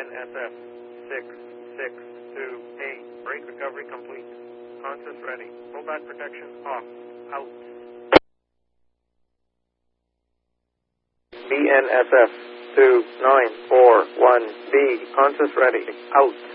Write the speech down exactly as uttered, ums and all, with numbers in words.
N S F six six two eight. Brake recovery complete. Conscious ready. Rollback protection off. Out. B N S F two nine four one B. Conscious ready. Out.